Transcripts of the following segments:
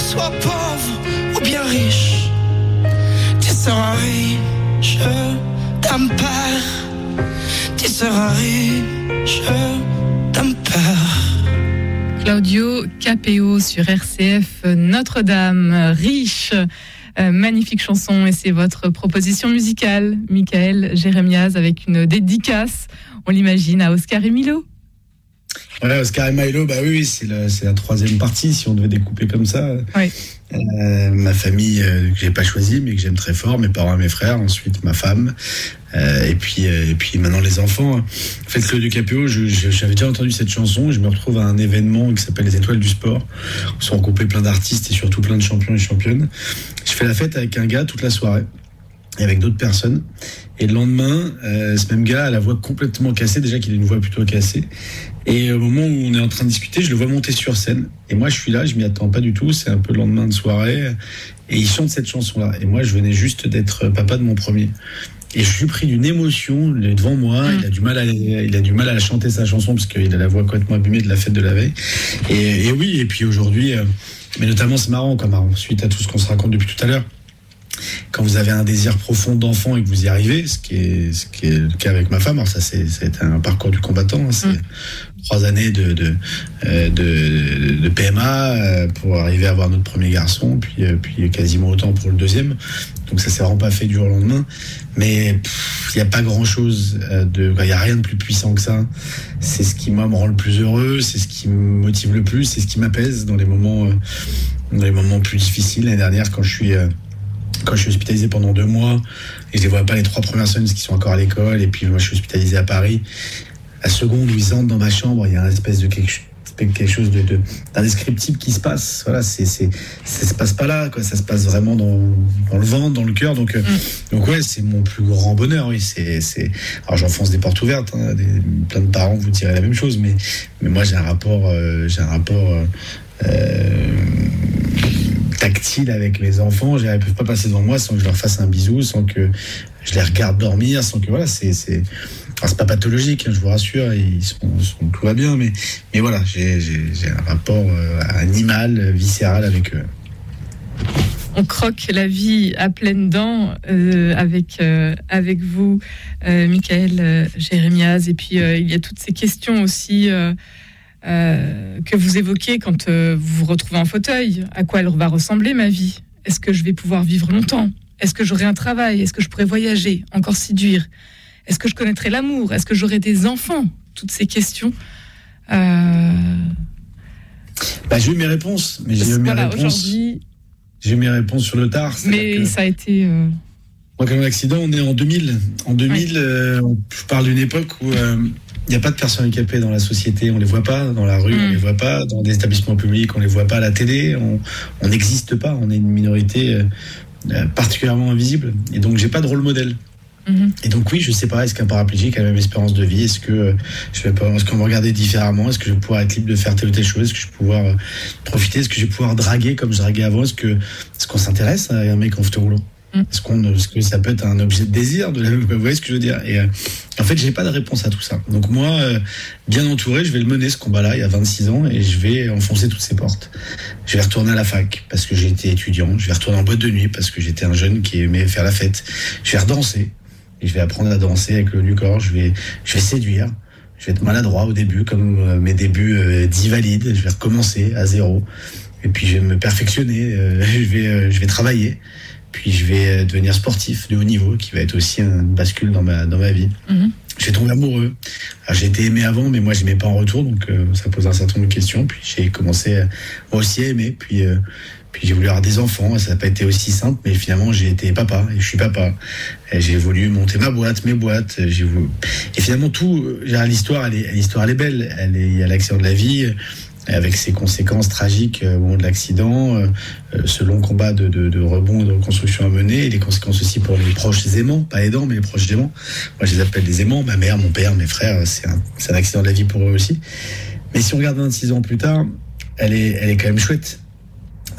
sois pauvre ou bien riche, tu seras riche d'un père. Tu seras riche d'un père. Claudio Capéo sur RCF Notre-Dame, riche. Magnifique chanson, et c'est votre proposition musicale, Michael Jérémiaz, avec une dédicace, on l'imagine, à Oscar et Milo. Ouais, Oscar et Milo, bah oui, c'est la troisième partie, si on devait découper comme ça. Oui. Ma famille, que j'ai pas choisie, mais que j'aime très fort, mes parents et mes frères, ensuite ma femme, et puis maintenant les enfants. En fait, Claudio Capéo, j'avais déjà entendu cette chanson, et je me retrouve à un événement qui s'appelle les Étoiles du Sport, où sont regroupés plein d'artistes et surtout plein de champions et championnes. Je fais la fête avec un gars toute la soirée, et avec d'autres personnes. Et le lendemain, ce même gars a la voix complètement cassée, déjà qu'il a une voix plutôt cassée. Et au moment où on est en train de discuter, je le vois monter sur scène. Et moi, je suis là, je m'y attends pas du tout. C'est un peu le lendemain de soirée. Et il chante cette chanson-là. Et moi, je venais juste d'être papa de mon premier. Et je suis pris d'une émotion. Il est devant moi. Il a du mal à chanter sa chanson parce qu'il a la voix complètement abîmée de la fête de la veille. Et oui, et puis aujourd'hui, mais notamment, c'est marrant, suite à tout ce qu'on se raconte depuis tout à l'heure. Quand vous avez un désir profond d'enfant et que vous y arrivez, ce qui est le cas avec ma femme, alors ça c'est un parcours du combattant, hein, c'est 3 années de PMA pour arriver à avoir notre premier garçon, puis quasiment autant pour le deuxième. Donc ça s'est vraiment pas fait du jour au lendemain. Mais il n'y a pas grand chose il n'y a rien de plus puissant que ça. C'est ce qui moi me rend le plus heureux, c'est ce qui me motive le plus, c'est ce qui m'apaise dans les moments plus difficiles. L'année dernière, quand je suis hospitalisé pendant 2 mois et je les vois pas les 3 premières semaines parce qu'ils sont encore à l'école, et puis moi je suis hospitalisé à Paris, la seconde où ils entrent dans ma chambre, il y a un espèce de quelque chose d'indescriptible qui se passe. Voilà, ça se passe pas là, quoi. Ça se passe vraiment dans le ventre, dans le cœur. Donc ouais, c'est mon plus grand bonheur. Oui, alors j'enfonce des portes ouvertes. Hein, plein de parents vous diraient la même chose, mais moi j'ai un rapport tactile avec mes enfants. Ils ne peuvent pas passer devant moi sans que je leur fasse un bisou, sans que je les regarde dormir, sans que voilà, c'est pas pathologique, hein, je vous rassure, tout va bien, mais voilà, j'ai un rapport animal, viscéral avec eux. On croque la vie à pleines dents avec vous, Michael Jérémiaz, et puis il y a toutes ces questions aussi que vous évoquez quand vous vous retrouvez en fauteuil. À quoi elle va ressembler ma vie ? Est-ce que je vais pouvoir vivre longtemps ? Est-ce que j'aurai un travail ? Est-ce que je pourrai voyager, encore séduire ? Est-ce que je connaîtrai l'amour ? Est-ce que j'aurai des enfants ? Toutes ces questions. J'ai eu mes réponses, mais aujourd'hui, j'ai eu mes réponses sur le tard. Mais ça a été. Moi, comme l'accident, on est en 2000. En 2000, je parle d'une époque où il n'y a pas de personnes handicapées dans la société. On les voit pas dans la rue, on les voit pas dans des établissements publics, on les voit pas à la télé. On n'existe pas. On est une minorité particulièrement invisible. Et donc, j'ai pas de rôle modèle. Et donc oui, je sais pas, est-ce qu'un paraplégique a la même espérance de vie, est-ce qu'on va regarder différemment, est-ce que je vais pouvoir être libre de faire telle ou telle chose, est-ce que je vais pouvoir profiter, est-ce que je vais pouvoir draguer comme je draguais avant, est-ce qu'on s'intéresse à un mec en fauteuil roulant, est-ce que ça peut être un objet de désir vous voyez ce que je veux dire, et en fait j'ai pas de réponse à tout ça, donc moi bien entouré, je vais le mener ce combat-là il y a 26 ans, et je vais enfoncer toutes ces portes. Je vais retourner à la fac parce que j'ai été étudiant, je vais retourner en boîte de nuit parce que j'étais un jeune qui aimait faire la fête, je vais redanser. Et je vais apprendre à danser avec le corps, je vais séduire, je vais être maladroit au début, comme mes débuts dits valides, je vais recommencer à zéro, et puis je vais me perfectionner, je vais travailler, puis je vais devenir sportif de haut niveau, qui va être aussi une bascule dans ma vie. Je vais tomber amoureux. Alors, j'ai été aimé avant, mais moi j'aimais pas en retour, donc ça pose un certain nombre de questions, puis j'ai commencé moi aussi à aimer, puis j'ai voulu avoir des enfants, ça n'a pas été aussi simple, mais finalement j'ai été papa, et je suis papa. Et j'ai voulu monter mes boîtes, et finalement tout, l'histoire elle est belle, il y a l'accident de la vie, avec ses conséquences tragiques au moment de l'accident, ce long combat de rebond et de reconstruction à mener, et les conséquences aussi pour les proches aimants, pas aidants, mais les proches aimants. Moi je les appelle des aimants, ma mère, mon père, mes frères, c'est un accident de la vie pour eux aussi. Mais si on regarde 26 ans plus tard, elle est quand même chouette.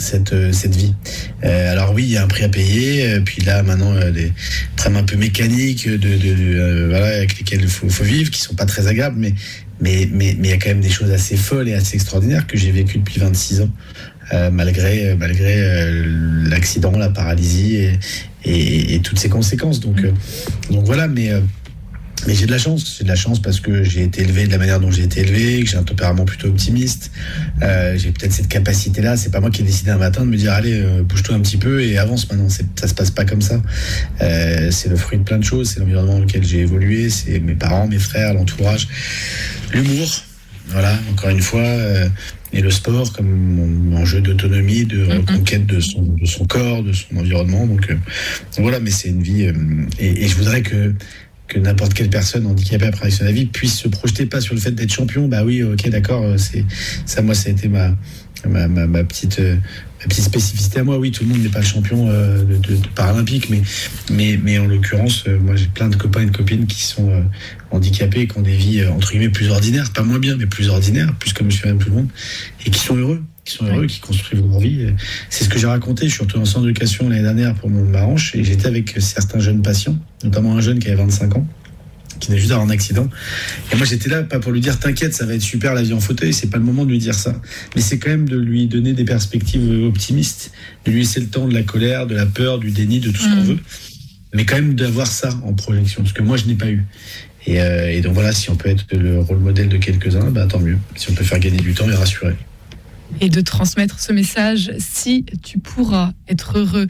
cette vie. Alors oui, il y a un prix à payer. Puis là, maintenant, des trames un peu mécaniques voilà, avec lesquelles il faut vivre, qui sont pas très agréables, mais il y a quand même des choses assez folles et assez extraordinaires que j'ai vécues depuis 26 ans, malgré l'accident, la paralysie et toutes ses conséquences. Donc voilà, mais j'ai de la chance parce que j'ai été élevé de la manière dont j'ai été élevé, que j'ai un tempérament plutôt optimiste. J'ai peut-être cette capacité-là. C'est pas moi qui ai décidé un matin de me dire allez, bouge-toi un petit peu et avance maintenant. Ça se passe pas comme ça. C'est le fruit de plein de choses. C'est l'environnement dans lequel j'ai évolué. C'est mes parents, mes frères, l'entourage, l'humour. Voilà, encore une fois. Et le sport comme enjeu d'autonomie, de reconquête de son corps, de son environnement. Donc voilà, mais c'est une vie. Et je voudrais que n'importe quelle personne handicapée après son avis puisse se projeter pas sur le fait d'être champion. Bah oui, ok, d'accord, c'est ça. Moi, ça a été ma petite spécificité à moi. Oui, tout le monde n'est pas le champion de paralympique, mais en l'occurrence, moi j'ai plein de copains et de copines qui sont handicapés, qui ont des vies entre guillemets plus ordinaires, pas moins bien, mais plus ordinaires, plus comme monsieur et madame tout le monde, et qui sont heureux. Qui construisent leur vie. C'est ce que j'ai raconté. Je suis retourné en centre d'éducation l'année dernière pour ma hanche et j'étais avec certains jeunes patients, notamment un jeune qui avait 25 ans, qui venait juste d'avoir un accident. Et moi, j'étais là, pas pour lui dire t'inquiète, ça va être super la vie en fauteuil, c'est pas le moment de lui dire ça. Mais c'est quand même de lui donner des perspectives optimistes, de lui laisser le temps de la colère, de la peur, du déni, de tout ce qu'on veut. Mais quand même d'avoir ça en projection, ce que moi, je n'ai pas eu. Et donc voilà, si on peut être le rôle modèle de quelques-uns, bah, tant mieux. Si on peut faire gagner du temps et rassurer. Et de transmettre ce message, si tu pourras être heureux.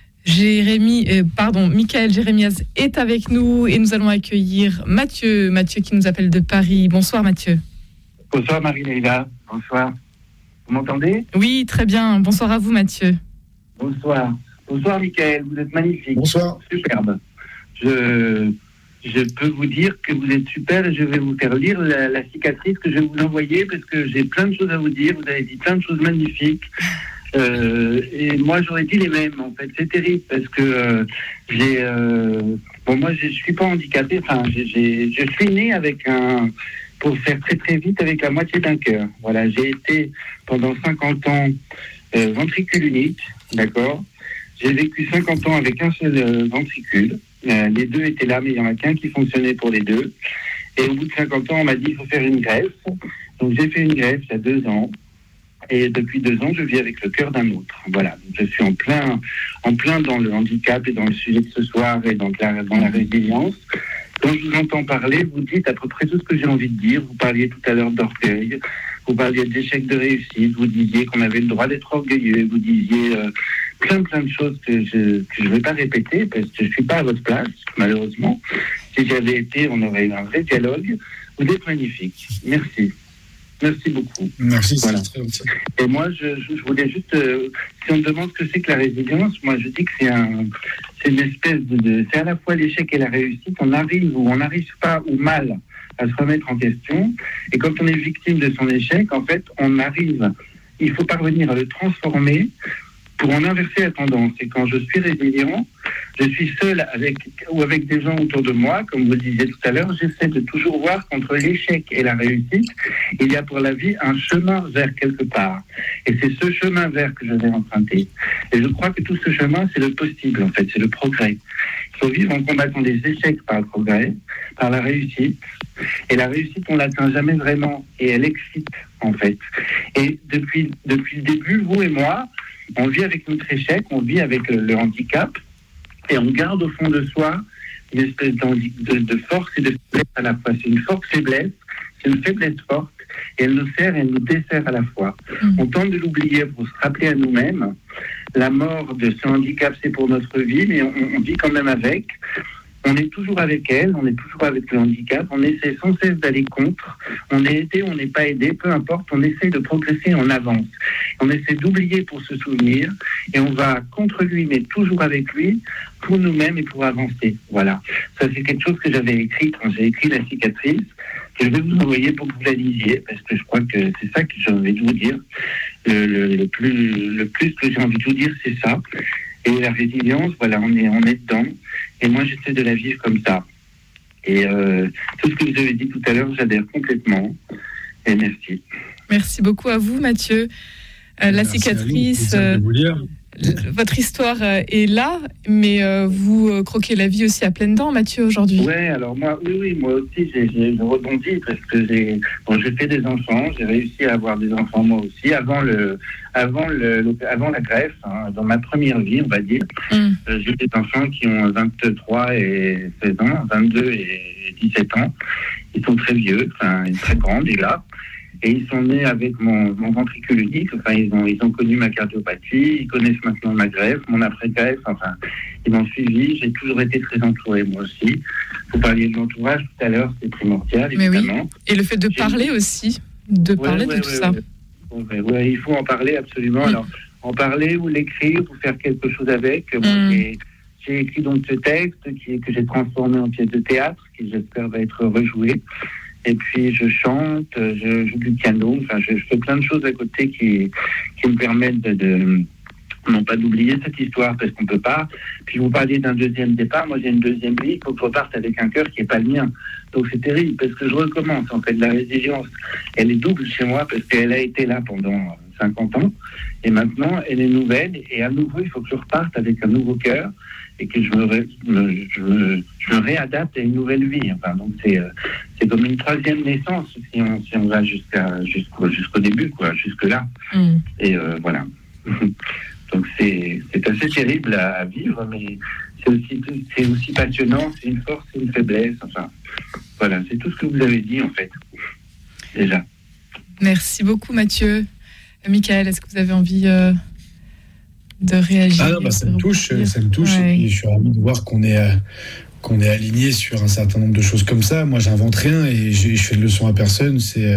Michael Jérémiaz est avec nous et nous allons accueillir Mathieu qui nous appelle de Paris. Bonsoir Mathieu. Bonsoir Marie-Leila, bonsoir. Vous m'entendez ? Oui, très bien. Bonsoir à vous Mathieu. Bonsoir. Bonsoir Michael, vous êtes magnifique. Bonsoir. Superbe. Je peux vous dire que vous êtes super et je vais vous faire lire la cicatrice que je vais vous envoyer parce que j'ai plein de choses à vous dire. Vous avez dit plein de choses magnifiques. Et moi, j'aurais dit les mêmes, en fait. C'est terrible parce que moi, je suis pas handicapé. Enfin, je suis né avec pour faire très très vite, avec la moitié d'un cœur. Voilà, j'ai été pendant 50 ans ventricule unique, d'accord. J'ai vécu 50 ans avec un seul ventricule. Les deux étaient là, mais il n'y en a qu'un qui fonctionnait pour les deux. Et au bout de 50 ans, on m'a dit qu'il faut faire une greffe. Donc j'ai fait une greffe il y a 2 ans. Et depuis 2 ans, je vis avec le cœur d'un autre. Voilà. Donc, je suis en plein dans le handicap et dans le sujet de ce soir et dans la résilience. Quand je vous entends parler, vous dites à peu près tout ce que j'ai envie de dire. Vous parliez tout à l'heure d'orgueil. Vous parliez d'échec de réussite. Vous disiez qu'on avait le droit d'être orgueilleux. Vous disiez plein de choses que je vais pas répéter parce que je suis pas à votre place, malheureusement. Si j'avais été, on aurait eu un vrai dialogue. Vous êtes magnifique. Merci. Merci beaucoup. Merci, voilà. C'est très gentil. Et moi, je voulais juste... si on me demande ce que c'est que la résilience, moi, je dis que c'est une espèce c'est à la fois l'échec et la réussite. On arrive ou on n'arrive pas ou mal à se remettre en question. Et quand on est victime de son échec, en fait, il faut parvenir à le transformer pour en inverser la tendance. Et quand je suis résilient, je suis seul avec des gens autour de moi, comme vous le disiez tout à l'heure, j'essaie de toujours voir qu'entre l'échec et la réussite, il y a pour la vie un chemin vers quelque part. Et c'est ce chemin vers que je vais emprunter. Et je crois que tout ce chemin, c'est le possible, en fait, c'est le progrès. Il faut vivre en combattant des échecs par le progrès, par la réussite. Et la réussite, on ne l'atteint jamais vraiment. Et elle excite, en fait. Et depuis le début, vous et moi, on vit avec notre échec, on vit avec le handicap, et on garde au fond de soi une espèce de force et de faiblesse à la fois. C'est une forte faiblesse, c'est une faiblesse forte, et elle nous sert et elle nous dessert à la fois. On tente de l'oublier pour se rappeler à nous-mêmes. La mort de ce handicap, c'est pour notre vie, mais on vit quand même avec. On est toujours avec elle, on est toujours avec le handicap, on essaie sans cesse d'aller contre, on est aidé, on n'est pas aidé, peu importe, on essaie de progresser, on avance. On essaie d'oublier pour se souvenir, et on va contre lui, mais toujours avec lui, pour nous-mêmes et pour avancer. Voilà. Ça, c'est quelque chose que j'avais écrit quand j'ai écrit La cicatrice, que je vais vous envoyer pour que vous la lisiez, parce que je crois que c'est ça que j'ai envie de vous dire. Le plus que j'ai envie de vous dire, c'est ça. Et la résilience, voilà, on est dedans. Et moi, j'essaie de la vivre comme ça. Et tout ce que vous avez dit tout à l'heure, j'adhère complètement. Et merci. Merci beaucoup à vous, Mathieu. La cicatrice, votre histoire est là, mais vous croquez la vie aussi à pleines dents, Mathieu, aujourd'hui. Ouais, alors moi aussi, j'ai rebondi parce que j'ai fait des enfants, j'ai réussi à avoir des enfants moi aussi avant la greffe, hein, dans ma première vie, on va dire. J'ai des enfants qui ont 23 et 16 ans, 22 et 17 ans. Ils sont très vieux, enfin, très grands déjà. Et ils sont nés avec mon ventricule unique. Enfin, ils ont connu ma cardiopathie. Ils connaissent maintenant ma greffe, mon après-greffe. Enfin, ils m'ont suivi. J'ai toujours été très entouré, moi aussi. Vous parliez de l'entourage tout à l'heure, c'est primordial, évidemment. Oui. Et le fait de parler aussi, de tout ça. Ouais, il faut en parler absolument. Alors, en parler ou l'écrire ou faire quelque chose avec. Moi, j'ai écrit donc ce texte que j'ai transformé en pièce de théâtre, qui j'espère va être rejoué. Et puis je chante, je joue du piano, enfin je fais plein de choses à côté qui me permettent de non pas d'oublier cette histoire parce qu'on peut pas. Puis vous parliez d'un deuxième départ, moi j'ai une deuxième vie, il faut que je reparte avec un cœur qui est pas le mien. Donc c'est terrible parce que je recommence en fait. La résilience, elle est double chez moi parce qu'elle a été là pendant 50 ans et maintenant elle est nouvelle et à nouveau il faut que je reparte avec un nouveau cœur et que je me réadapte à une nouvelle vie. Enfin, donc c'est comme une troisième naissance si on va jusqu'au début, quoi, jusque là. Et voilà. Donc c'est assez terrible à vivre, mais c'est aussi passionnant, c'est une force, c'est une faiblesse. Enfin, voilà, c'est tout ce que vous avez dit en fait déjà. Merci beaucoup, Mathieu. Michael, est-ce que vous avez envie de réagir? Ça me touche. Ouais. Et puis je suis ravi de voir qu'on est aligné sur un certain nombre de choses comme ça. Moi, j'invente rien et je fais de leçons à personne.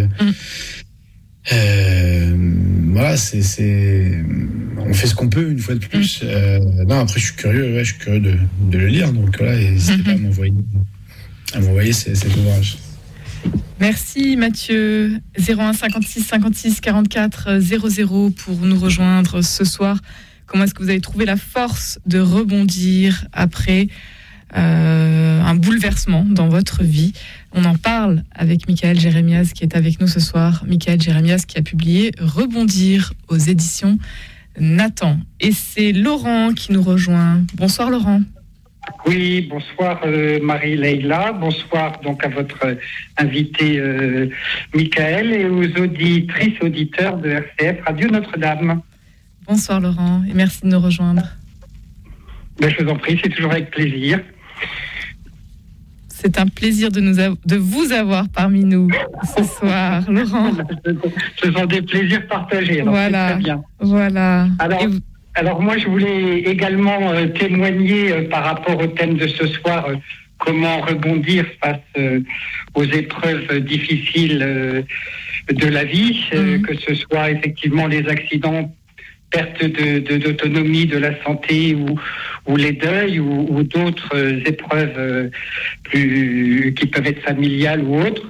Voilà, on fait ce qu'on peut une fois de plus. Après, je suis curieux de le lire. Donc voilà, n'hésitez pas à m'envoyer cet ouvrage. Merci Mathieu. 01 56 56 44 00 pour nous rejoindre ce soir. Comment est-ce que vous avez trouvé la force de rebondir après un bouleversement dans votre vie? On en parle avec Michael Jérémiaz qui est avec nous ce soir. Michael Jérémiaz qui a publié Rebondir aux éditions Nathan. Et c'est Laurent qui nous rejoint. Bonsoir Laurent. Oui, bonsoir Marie-Leila, bonsoir donc à votre invité Michael et aux auditrices, auditeurs de RCF Radio Notre-Dame. Bonsoir Laurent et merci de nous rejoindre. Je vous en prie, c'est toujours avec plaisir. C'est un plaisir de vous avoir parmi nous ce soir, Laurent. Ce sont des plaisirs partagés, alors voilà, c'est très bien. Voilà. Alors moi, je voulais également témoigner par rapport au thème de ce soir, comment rebondir face aux épreuves difficiles de la vie, que ce soit effectivement les accidents, perte d'autonomie, de la santé ou les deuils ou d'autres épreuves qui peuvent être familiales ou autres.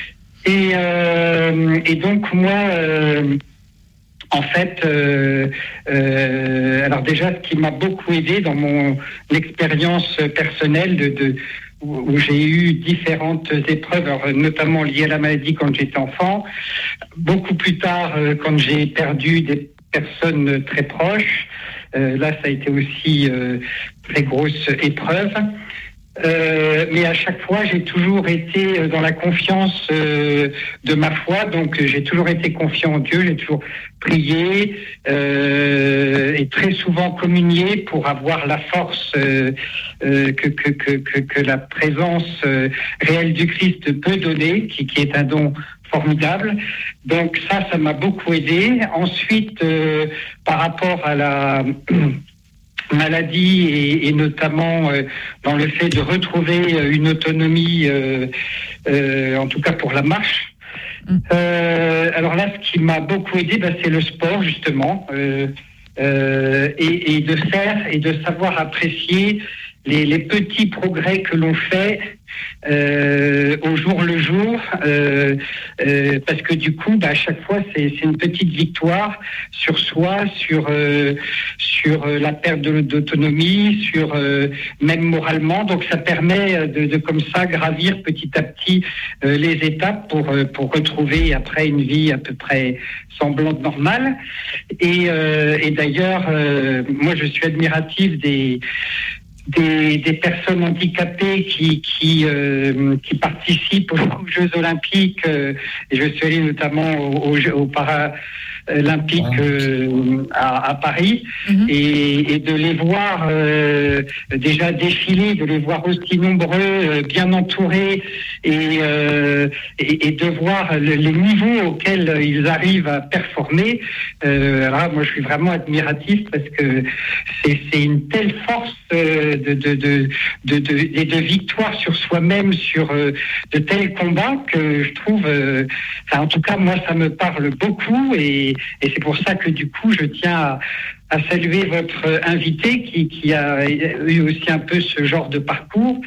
Et donc moi... En fait, alors déjà, ce qui m'a beaucoup aidé dans mon expérience personnelle où j'ai eu différentes épreuves, alors, notamment liées à la maladie quand j'étais enfant, beaucoup plus tard quand j'ai perdu des personnes très proches, là ça a été aussi très grosse épreuve. Mais à chaque fois, j'ai toujours été dans la confiance de ma foi, donc j'ai toujours été confiant en Dieu, j'ai toujours prié et très souvent communié pour avoir la force que la présence réelle du Christ peut donner, qui est un don formidable. Donc ça m'a beaucoup aidé. Ensuite, par rapport à la maladie et notamment dans le fait de retrouver une autonomie, en tout cas pour la marche. Alors là, ce qui m'a beaucoup aidé, c'est le sport justement, et de faire et de savoir apprécier les petits progrès que l'on fait au jour le jour, parce que du coup, à chaque fois, c'est une petite victoire sur soi, sur la perte d'autonomie, sur même moralement. Donc, ça permet de comme ça gravir petit à petit les étapes pour retrouver après une vie à peu près semblante normale. Et d'ailleurs, moi, je suis admiratif des personnes handicapées qui participent aux Jeux Olympiques. Et je suis allé notamment aux Paralympiques à Paris, et de les voir déjà défiler, de les voir aussi nombreux, bien entourés, et de voir les niveaux auxquels ils arrivent à performer. Alors moi, je suis vraiment admiratif parce que c'est une telle force de victoire sur soi-même, sur de tels combats que je trouve, en tout cas moi ça me parle beaucoup, et c'est pour ça que du coup je tiens à saluer votre invité qui a eu aussi un peu ce genre de parcours.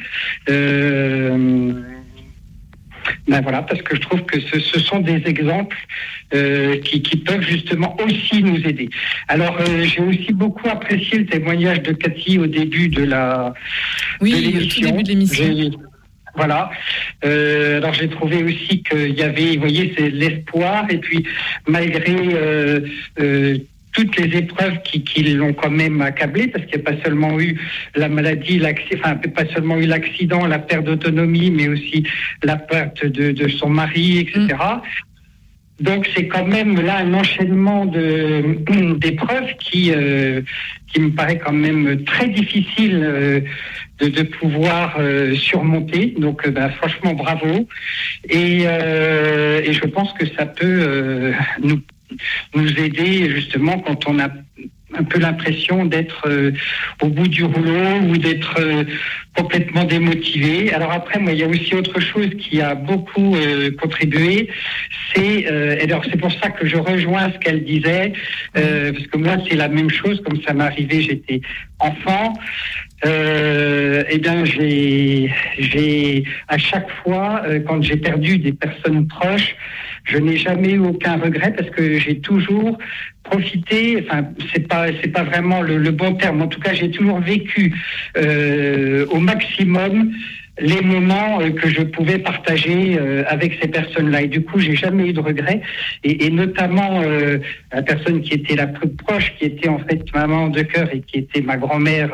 Voilà, parce que je trouve que ce sont des exemples qui peuvent justement aussi nous aider. Alors, j'ai aussi beaucoup apprécié le témoignage de Cathy au début de l'émission. Au tout début de l'émission. Voilà. Alors, j'ai trouvé aussi qu'il y avait, vous voyez, c'est l'espoir, et puis malgré toutes les épreuves qui l'ont quand même accablé, parce qu'il n'y a pas seulement eu la maladie, pas seulement eu l'accident, la perte d'autonomie, mais aussi la perte de son mari, etc. Donc c'est quand même là un enchaînement d'épreuves qui me paraît quand même très difficile de pouvoir surmonter. Donc franchement bravo. Et je pense que ça peut nous aider justement quand on a un peu l'impression d'être au bout du rouleau ou d'être complètement démotivé. Alors après, moi, il y a aussi autre chose qui a beaucoup contribué, c'est pour ça que je rejoins ce qu'elle disait, parce que moi, c'est la même chose, comme ça m'est arrivé, j'étais enfant. J'ai à chaque fois, quand j'ai perdu des personnes proches, je n'ai jamais eu aucun regret parce que j'ai toujours profité, c'est pas vraiment le bon terme, en tout cas j'ai toujours vécu au maximum les moments que je pouvais partager avec ces personnes-là, et du coup j'ai jamais eu de regrets, et notamment la personne qui était la plus proche, qui était en fait ma maman de cœur et qui était ma grand-mère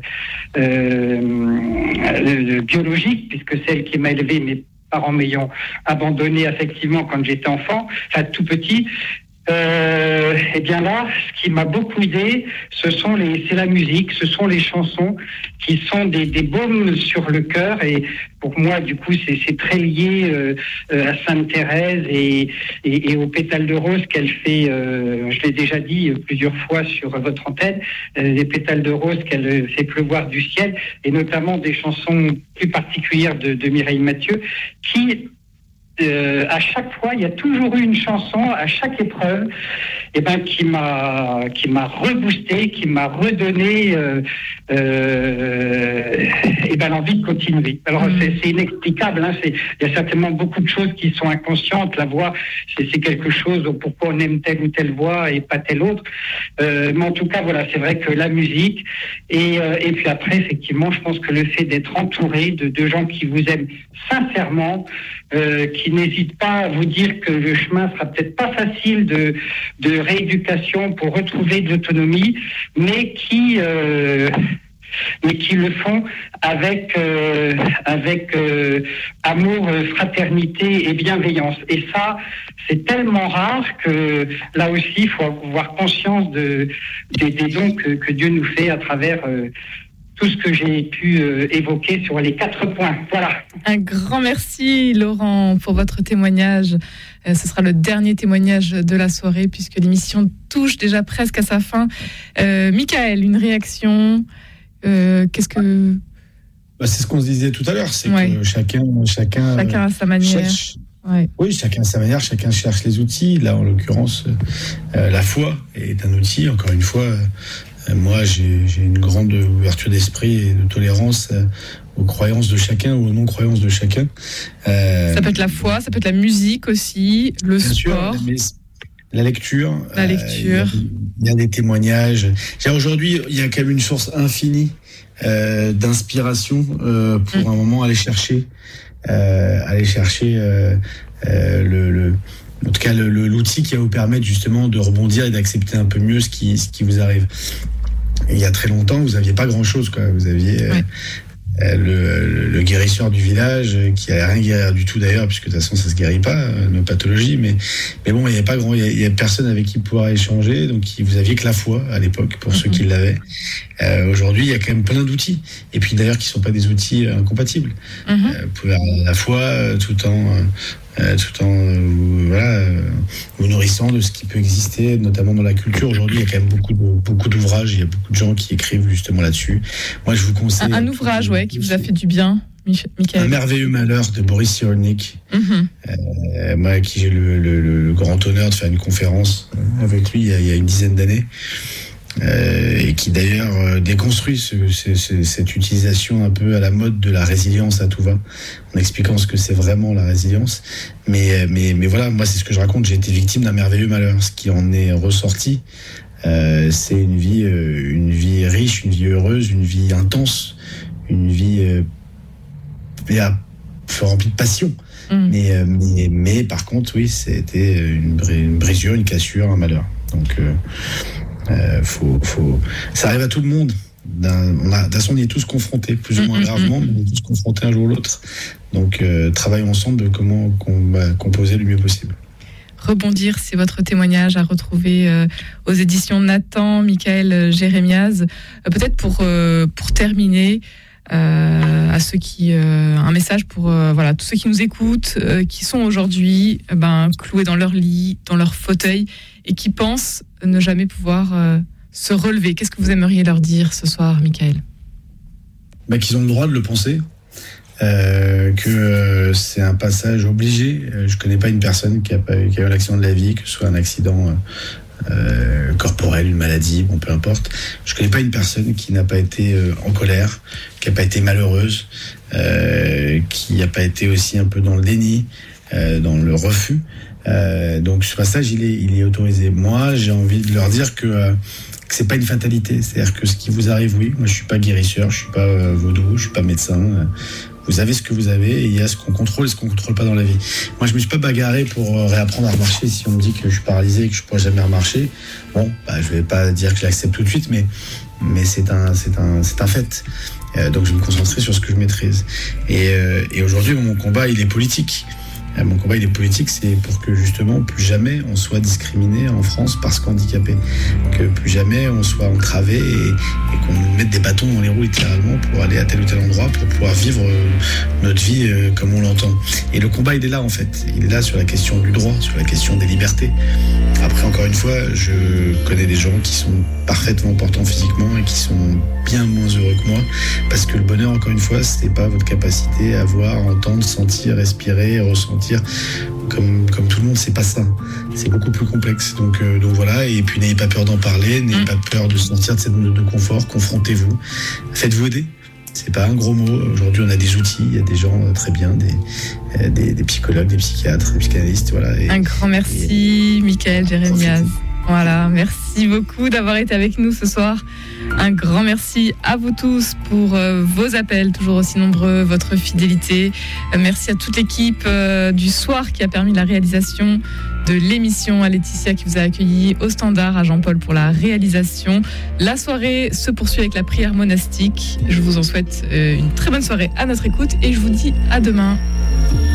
biologique, puisque celle qui m'a élevé, mes parents m'ayant abandonné affectivement quand j'étais enfant, tout petit. Et bien là, ce qui m'a beaucoup aidé, c'est la musique, ce sont les chansons qui sont des baumes sur le cœur, et pour moi, du coup, c'est très lié à Sainte Thérèse et aux pétales de rose qu'elle fait. Je l'ai déjà dit plusieurs fois sur votre antenne, les pétales de rose qu'elle fait pleuvoir du ciel, et notamment des chansons plus particulières de Mireille Mathieu, qui à chaque fois, il y a toujours eu une chanson à chaque épreuve, qui m'a reboosté, qui m'a redonné l'envie de continuer. Alors c'est inexplicable, il y a certainement beaucoup de choses qui sont inconscientes. La voix, c'est quelque chose, pourquoi on aime telle ou telle voix et pas telle autre. Mais en tout cas, voilà, c'est vrai que la musique et puis après, effectivement, je pense que le fait d'être entouré de gens qui vous aiment sincèrement, qui n'hésitent pas à vous dire que le chemin sera peut-être pas facile de rééducation pour retrouver de l'autonomie, mais qui le font avec amour, fraternité et bienveillance. Et ça, c'est tellement rare que là aussi, il faut avoir conscience des dons que Dieu nous fait à travers tout ce que j'ai pu évoquer sur les 4 points. Voilà. Un grand merci, Laurent, pour votre témoignage. Ce sera le dernier témoignage de la soirée, puisque l'émission touche déjà presque à sa fin. Michael, une réaction? Qu'est-ce que... c'est ce qu'on se disait tout à l'heure, c'est que chacun à sa manière. Oui, chacun à sa manière, chacun cherche les outils. Là, en l'occurrence, la foi est un outil, encore une fois, Moi, j'ai une grande ouverture d'esprit et de tolérance aux croyances de chacun ou aux non-croyances de chacun. Ça peut être la foi, ça peut être la musique aussi, le sport. Sûr, la lecture. Il y a des témoignages. Aujourd'hui, il y a quand même une source infinie d'inspiration pour un moment aller chercher en tout cas l'outil qui va vous permettre justement de rebondir et d'accepter un peu mieux ce qui vous arrive. Et il y a très longtemps, vous aviez pas grand-chose, quoi. Vous aviez le guérisseur du village qui n'allait rien guérir du tout d'ailleurs, puisque de toute façon ça se guérit pas, nos pathologies, mais bon, il y a personne avec qui pouvoir échanger, donc vous aviez que la foi à l'époque pour ceux qui l'avaient. Aujourd'hui, il y a quand même plein d'outils, et puis d'ailleurs qui sont pas des outils incompatibles. Vous pouvez avoir la foi tout en vous nourrissant de ce qui peut exister, notamment dans la culture. Aujourd'hui, il y a quand même beaucoup d'ouvrages, il y a beaucoup de gens qui écrivent justement là-dessus. Moi, je vous conseille... Un ouvrage, qui vous a fait du bien, Michael. Un merveilleux malheur de Boris Cyrulnik. Moi, à qui j'ai le grand honneur de faire une conférence avec lui il y a une dizaine d'années. Et qui d'ailleurs déconstruit cette utilisation un peu à la mode de la résilience à tout va, en expliquant ce que c'est vraiment la résilience. Mais voilà, moi c'est ce que je raconte, j'ai été victime d'un merveilleux malheur. Ce qui en est ressorti, c'est une vie riche, une vie heureuse, une vie intense, une vie remplie de passion. Mais par contre, oui, c'était une brisure, une cassure, un malheur. Donc ça arrive à tout le monde. De toute façon, on y est tous confrontés, plus ou moins gravement, mais on est tous confrontés un jour ou l'autre. Donc, travaillons ensemble de comment composer le mieux possible. Rebondir, c'est votre témoignage à retrouver aux éditions Nathan, Michael Jérémiaz. Peut-être pour terminer, à ceux qui un message pour tous ceux qui nous écoutent, qui sont aujourd'hui cloués dans leur lit, dans leur fauteuil, et qui pensent ne jamais pouvoir se relever. Qu'est-ce que vous aimeriez leur dire ce soir, Michael ? Qu'ils ont le droit de le penser, que c'est un passage obligé. Je connais pas une personne qui a eu l'accident de la vie, que ce soit un accident corporel, une maladie, peu importe. Je connais pas une personne qui n'a pas été en colère, qui n'a pas été malheureuse, qui n'a pas été aussi un peu dans le déni, dans le refus. Donc ce passage il est autorisé. Moi j'ai envie de leur dire que c'est pas une fatalité, c'est-à-dire que ce qui vous arrive, oui, moi je suis pas guérisseur, je suis pas vaudou, je suis pas médecin. Vous avez ce que vous avez, et il y a ce qu'on contrôle et ce qu'on contrôle pas dans la vie. Moi je me suis pas bagarré pour réapprendre à remarcher. Si on me dit que je suis paralysé et que je pourrais jamais remarcher, je vais pas dire que je l'accepte tout de suite, mais c'est un fait. Donc je vais me concentrer sur ce que je maîtrise. Et aujourd'hui mon combat il est politique. Mon combat il est politique, c'est pour que justement plus jamais on soit discriminé en France parce qu'handicapé, que plus jamais on soit entravé et qu'on nous mette des bâtons dans les roues littéralement pour aller à tel ou tel endroit pour pouvoir vivre notre vie comme on l'entend. Et le combat il est là en fait, il est là sur la question du droit, sur la question des libertés. Après encore une fois, je connais des gens qui sont parfaitement portants physiquement et qui sont bien moins heureux que moi, parce que le bonheur encore une fois c'est pas votre capacité à voir, entendre, sentir, respirer, ressentir comme tout le monde, c'est pas ça, c'est beaucoup plus complexe. Donc voilà, et puis n'ayez pas peur d'en parler, n'ayez pas peur de sortir de cette zone de confort, confrontez-vous, faites-vous aider. C'est pas un gros mot. Aujourd'hui, on a des outils, il y a des gens très bien, des psychologues, des psychiatres, des psychanalystes, voilà. Un grand merci, Michael Jérémiaz. Voilà, merci beaucoup d'avoir été avec nous ce soir. Un grand merci à vous tous pour vos appels, toujours aussi nombreux, votre fidélité. Merci à toute l'équipe du soir qui a permis la réalisation de l'émission, à Laetitia qui vous a accueilli au standard, à Jean-Paul pour la réalisation. La soirée se poursuit avec la prière monastique. Je vous en souhaite une très bonne soirée à notre écoute et je vous dis à demain.